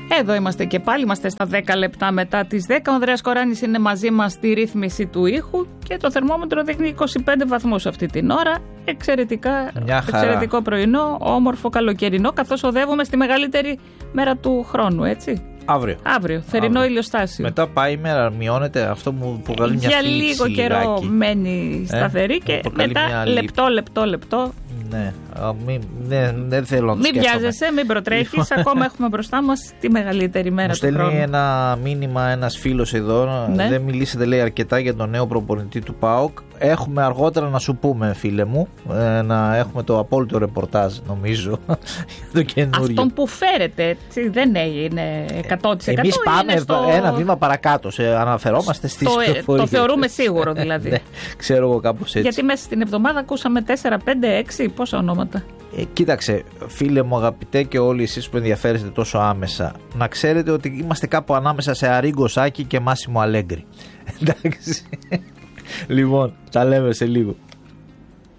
Εδώ είμαστε και πάλι, είμαστε στα 10 λεπτά μετά τις 10. Ο Ανδρέας Κοράνης είναι μαζί μας στη ρύθμιση του ήχου και το θερμόμετρο δείχνει 25 βαθμούς αυτή την ώρα. Εξαιρετικό πρωινό, όμορφο καλοκαιρινό, καθώς οδεύουμε στη μεγαλύτερη μέρα του χρόνου, έτσι. Αύριο, θερινό ηλιοστάσιο. Μετά πάει η μέρα, μειώνεται αυτό μου προκαλεί μια θλίψη. Για λίγο καιρό μένει σταθερή και μετά λεπτό. Ναι, δεν θέλω να το σκέφτομαι. Μην βιάζεσαι, μην προτρέχεις. Ακόμα έχουμε μπροστά μας τη μεγαλύτερη μέρα του χρόνου. Μου στέλνει ένα μήνυμα ένας φίλος εδώ. Ναι. Δεν μιλήσετε, λέει, αρκετά για τον νέο προπονητή του ΠΑΟΚ. Έχουμε αργότερα να σου πούμε, φίλε μου, να έχουμε το απόλυτο ρεπορτάζ, νομίζω. Το καινούριο. Αυτόν που φέρετε, έτσι, δεν είναι 100%. Εμείς πάμε ένα βήμα παρακάτω. Αναφερόμαστε στις πληροφορίες. Το θεωρούμε σίγουρο, δηλαδή. Ναι, ξέρω εγώ κάπως έτσι. Γιατί μέσα στην εβδομάδα ακούσαμε 4, 5, 6 πόσα ονόματα. Κοίταξε, φίλε μου, αγαπητέ, και όλοι εσείς που ενδιαφέρεστε τόσο άμεσα, να ξέρετε ότι είμαστε κάπου ανάμεσα σε Αρίγκο Σάκη και Μάσιμο Αλέγκρι. Εντάξει. Λοιπόν, τα λέμε σε λίγο.